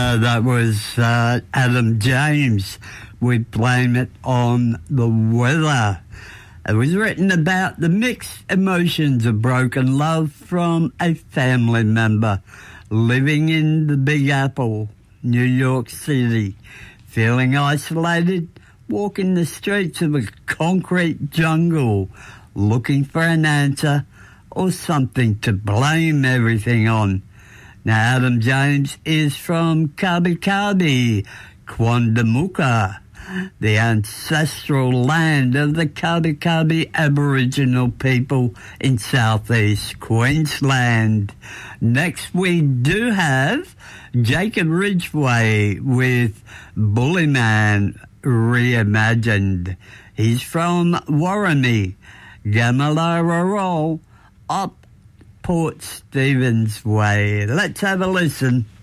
That was Adam James with Blame It on the Weather. It was written about the mixed emotions of broken love from a family member living in the Big Apple, New York City, feeling isolated, walking the streets of a concrete jungle, looking for an answer or something to blame everything on. Now, Adam James is from Kabi Kabi, Quandamooka, the ancestral land of the Kabi Kabi Aboriginal people in southeast Queensland. Next, we do have Jacob Ridgway with Bullyman Reimagined. He's from Warramie, Gamilararol, up Port Stephens Way. Let's have a listen.